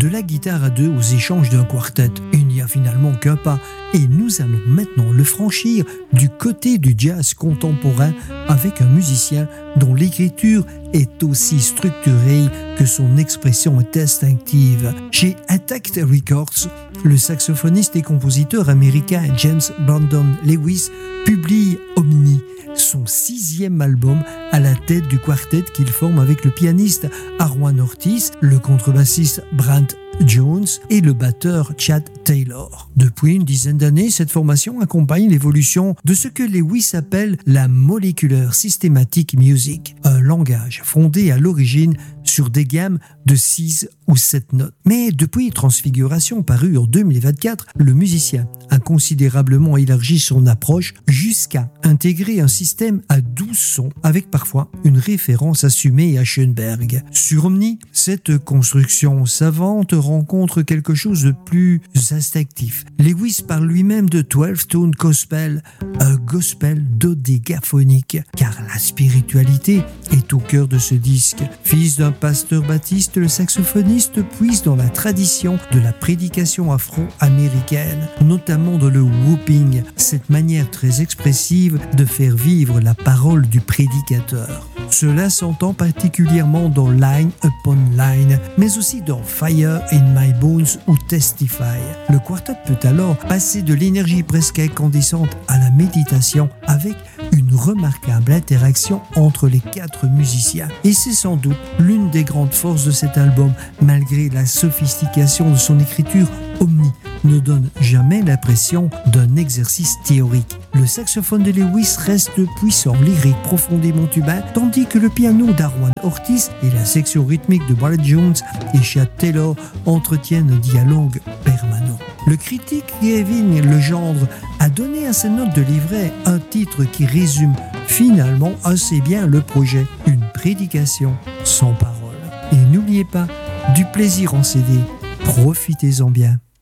de la guitare à deux aux échanges d'un quartet. Il n'y a finalement qu'un pas et nous allons maintenant le franchir du côté du jazz contemporain avec un musicien dont l'écriture est aussi structurée que son expression est distinctive. Chez Intact Records, le saxophoniste et compositeur américain James Brandon Lewis publie Omni, son 6e album à la tête du quartet qu'il forme avec le pianiste Arwan Ortiz, le contrebassiste Brant Jones et le batteur Chad Taylor. Depuis une dizaine d'années, cette formation accompagne l'évolution de ce que Lewis appelle la Molecular Systematic Music, un langage fondé à l'origine sur des gammes de 6 ou 7 notes. Mais depuis Transfiguration paru en 2024, le musicien a considérablement élargi son approche jusqu'à intégrer un système à 12 sons avec parfois une référence assumée à Schoenberg. Sur Omni, cette construction savante rencontre quelque chose de plus instinctif. Lewis parle lui-même de 12-tone gospel, un gospel dodécaphonique, car la spiritualité est au cœur de ce disque. Fils d'un pasteur baptiste, le saxophoniste puise dans la tradition de la prédication afro-américaine, notamment dans le whooping, cette manière très expressive de faire vivre la parole du prédicateur. Cela s'entend particulièrement dans Line Upon Line, mais aussi dans Fire in My Bones ou Testify. Le quartet peut alors passer de l'énergie presque incandescente à la méditation avec une remarquable interaction entre les 4 musiciens. Et c'est sans doute l'une des grandes forces de cet album, malgré la sophistication de son écriture. Omni ne donne jamais l'impression d'un exercice théorique. Le saxophone de Lewis reste puissant, lyrique, profondément urbain, tandis que le piano d'Arwan Ortiz et la section rythmique de Brad Jones et Chad Taylor entretiennent un dialogue permanent. Le critique Kevin Legendre a donné à ses notes de livret un titre qui résume finalement assez bien le projet, une prédication sans parole. Et n'oubliez pas, du plaisir en CD, profitez-en bien.